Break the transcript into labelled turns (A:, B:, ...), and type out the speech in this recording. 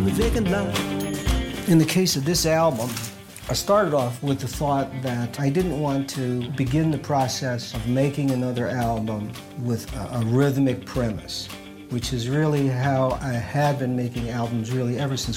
A: the vacant lot. In the case of this album, I started off with the thought that I didn't want to begin the process of making another album with a rhythmic premise, which is really how I had been making albums really ever since